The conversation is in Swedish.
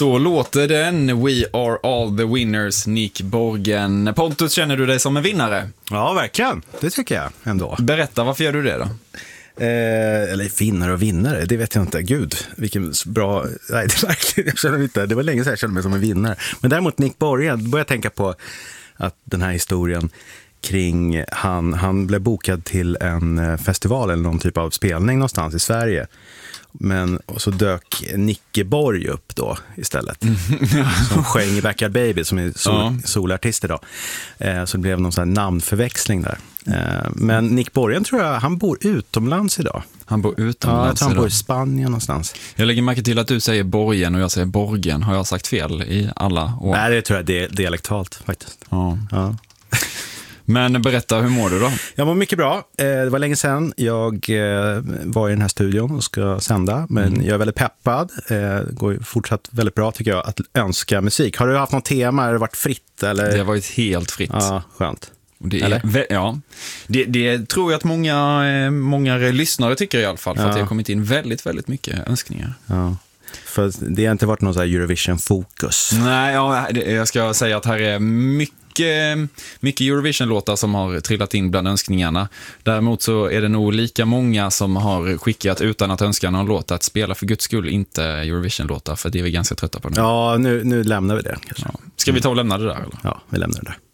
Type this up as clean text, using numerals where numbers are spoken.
Så låter den We Are All The Winners, Nick Borgen. Pontus, känner du dig som en vinnare? Ja, verkligen. Det tycker jag ändå. Berätta, varför gör du det då? Eller vinnare, det vet jag inte. Gud, vilken bra... Nej, det, verkligen, jag känner inte. Det var länge sedan jag kände mig som en vinnare. Men däremot Nick Borgen, börjar tänka på att den här historien kring... Han blev bokad till en festival eller någon typ av spelning någonstans i Sverige. Och så dök Nicke Borg upp då istället. Som sjöng i Backyard Baby, som är solartist idag. Så det blev någon sån här namnförväxling där. Men Nick Borgen tror jag, han bor utomlands idag. Han bor utomlands. Ja, jag tror han bor i Spanien någonstans. Jag lägger märke till att du säger Borgen och jag säger Borgen. Har jag sagt fel i alla år? Nej, det tror jag det är dialektalt faktiskt. Ja. Men berätta, hur mår du då? Jag mår mycket bra. Det var länge sedan jag var i den här studion och ska sända. Men jag är väldigt peppad. Det går fortsatt väldigt bra tycker jag att önska musik. Har du haft något tema? Har det varit fritt? Eller? Det har varit helt fritt. Ja, skönt. Det tror jag att många lyssnare tycker i alla fall. För att det har kommit in väldigt, väldigt mycket önskningar. Ja. För det har inte varit någon så här Eurovision-fokus. Nej, jag ska säga att här är mycket Eurovision-låtar som har trillat in bland önskningarna. Däremot så är det nog lika många som har skickat utan att önska någon låt att spela för guds skull inte Eurovision-låtar, för det är vi ganska trötta på nu. Ja, nu lämnar vi det. Ja. Ska vi ta och lämna det där? Eller? Ja, vi lämnar det där.